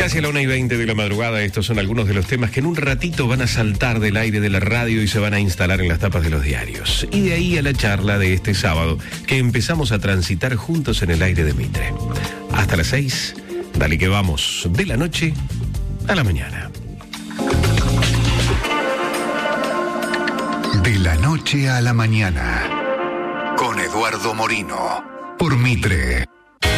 Casi a la 1:20 de la madrugada, estos son algunos de los temas que en un ratito van a saltar del aire de la radio y se van a instalar en las tapas de los diarios. Y de ahí a la charla de este sábado, que empezamos a transitar juntos en el aire de Mitre. Hasta las 6, dale que vamos, de la noche a la mañana. De la noche a la mañana, con Eduardo Morino, por Mitre.